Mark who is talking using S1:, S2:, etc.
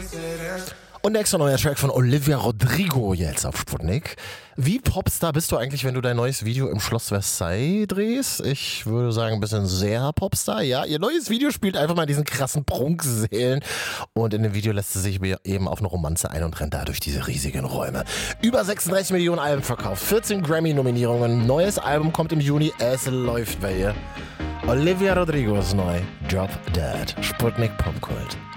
S1: Und nächster neuer Track von Olivia Rodrigo jetzt auf Sputnik. Wie Popstar bist du eigentlich, wenn du dein neues Video im Schloss Versailles drehst? Ich würde sagen, ein bisschen sehr Popstar. Ja, ihr neues Video spielt einfach mal diesen krassen Prunksälen. Und in dem Video lässt sie sich eben auf eine Romanze ein und rennt da durch diese riesigen Räume. Über 36 Millionen Alben verkauft, 14 Grammy-Nominierungen. Neues Album kommt im Juni. Es läuft bei ihr. Olivia Rodrigo ist neu. Drop Dead. Sputnik Popkult.